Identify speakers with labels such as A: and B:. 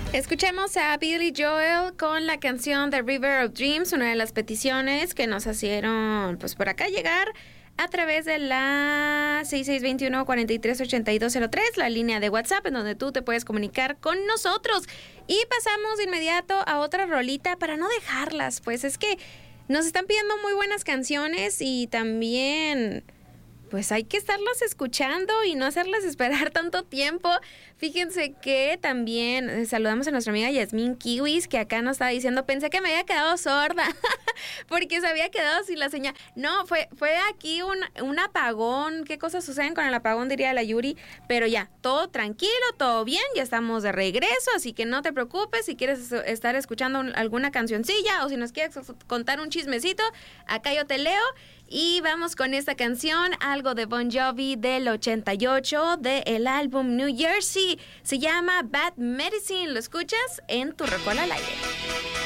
A: Escuchemos a Billy Joel con la canción The River of Dreams, una de las peticiones que nos hicieron pues por acá llegar a través de la 6621-438203, la línea de WhatsApp en donde tú te puedes comunicar con nosotros. Y pasamos de inmediato a otra rolita para no dejarlas, pues es que nos están pidiendo muy buenas canciones y también pues hay que estarlas escuchando y no hacerlas esperar tanto tiempo. Fíjense que también saludamos a nuestra amiga Yasmín Kiwis, que acá nos estaba diciendo, pensé que me había quedado sorda, porque se había quedado sin la señal. No, fue aquí un apagón. ¿Qué cosas suceden con el apagón? Diría la Yuri. Pero ya, todo tranquilo, todo bien, ya estamos de regreso, así que no te preocupes. Si quieres estar escuchando alguna cancioncilla o si nos quieres contar un chismecito, acá yo te leo. Y vamos con esta canción, algo de Bon Jovi del 88, del álbum New Jersey. Se llama Bad Medicine. ¿Lo escuchas? En Tu Rocola al Aire.